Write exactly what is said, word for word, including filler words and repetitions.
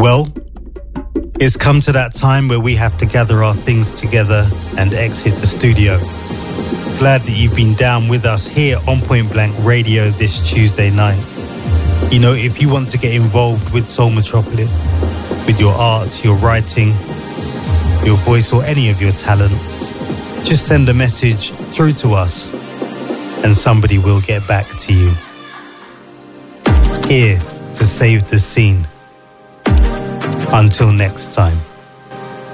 Well, it's come to that time where we have to gather our things together and exit the studio. Glad that you've been down with us here on Point Blank Radio this Tuesday night. You know, if you want to get involved with Soul Metropolis, with your art, your writing, your voice, or any of your talents, just send a message through to us and somebody will get back to you. Here to save the scene. Until next time.